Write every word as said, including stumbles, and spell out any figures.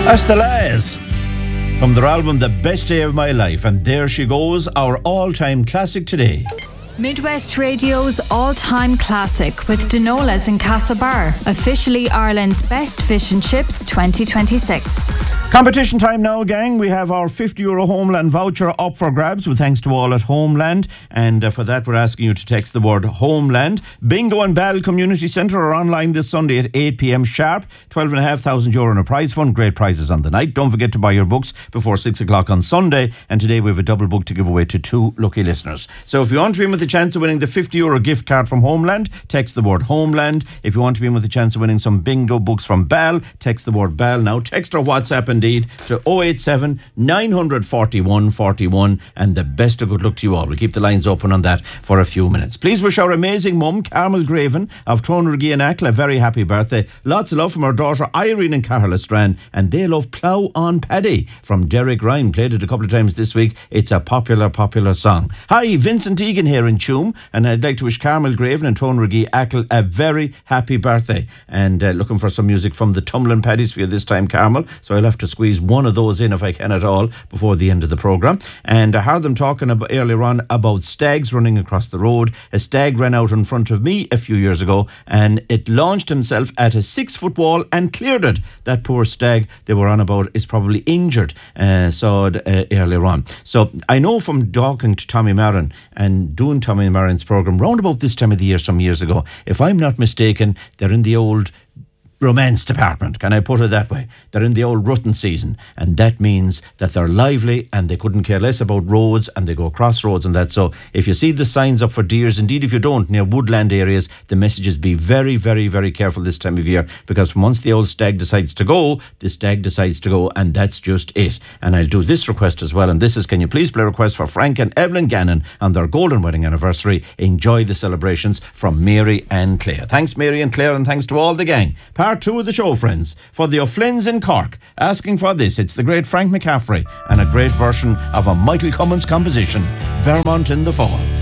Estelaez from their album The Best Day of My Life, and there she goes, our all-time classic today. Midwest Radio's all-time classic with Dinolas in Castlebar, officially Ireland's best fish and chips twenty twenty-six. Competition time now, gang. We have our fifty euro Homeland voucher up for grabs with thanks to all at Homeland, and uh, for that we're asking you to text the word Homeland. Bingo and Ball Community Centre are online this Sunday at eight p.m. sharp. twelve thousand five hundred euro in a prize fund. Great prizes on the night. Don't forget to buy your books before six o'clock on Sunday, and today we have a double book to give away to two lucky listeners. So if you want to be in with a chance of winning the fifty euro gift card from Homeland, text the word Homeland. If you want to be in with a chance of winning some bingo books from Ball, text the word Ball now. Text or WhatsApp indeed to oh eight seven, nine four one, four one, and the best of good luck to you all. We'll keep the lines open on that for a few minutes. Please wish our amazing mum, Carmel Graven of Tonriggy and Ackle, a very happy birthday. Lots of love from her daughter Irene and Carla Strand, and they love Plough on Paddy from Derek Ryan. Played it a couple of times this week. It's a popular, popular song. Hi, Vincent Egan here in Tuam, and I'd like to wish Carmel Graven and Tonriggy Ackle a very happy birthday, and uh, looking for some music from the Tumblin' Paddies for you this time, Carmel, so I'll have to squeeze one of those in if I can at all before the end of the programme. And I heard them talking about, earlier on about stags running across the road. A stag ran out in front of me a few years ago, and it launched himself at a six foot wall and cleared it. That poor stag they were on about is probably injured, uh, saw it uh, earlier on. So I know from talking to Tommy Marin and doing Tommy Marin's programme round about this time of the year some years ago, if I'm not mistaken, they're in the old romance department, can I put it that way? They're in the old rutting season, and that means that they're lively and they couldn't care less about roads, and they go across roads and that. So if you see the signs up for deers, indeed if you don't, near woodland areas, the message is be very, very, very careful this time of year, because once the old stag decides to go, the stag decides to go, and that's just it. And I'll do this request as well, and this is, can you please play a request for Frank and Evelyn Gannon on their golden wedding anniversary? Enjoy the celebrations from Mary and Claire. Thanks Mary and Claire, and thanks to all the gang. Part two of the show, friends, for the O'Flynn's in Cork, asking for this. It's the great Frank McCaffrey and a great version of a Michael Cummins composition, Vermont in the Fall.